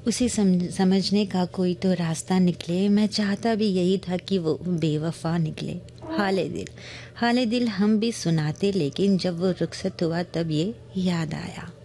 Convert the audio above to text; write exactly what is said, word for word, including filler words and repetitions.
उसे सम, समझने का कोई तो रास्ता निकले। मैं चाहता भी यही था कि वो बेवफा निकले। हाले दिल हाले दिल हम भी सुनाते, लेकिन जब वो रुखसत हुआ तब ये याद आया।